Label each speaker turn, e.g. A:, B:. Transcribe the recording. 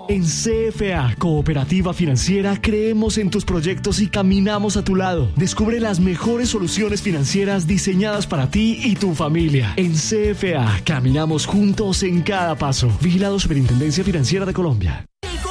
A: En CFA, Cooperativa Financiera, creemos en tus proyectos y caminamos a tu lado. Descubre las mejores soluciones financieras diseñadas para ti y tu familia. En CFA, caminamos juntos en cada paso. Vigilado Superintendencia Financiera de Colombia.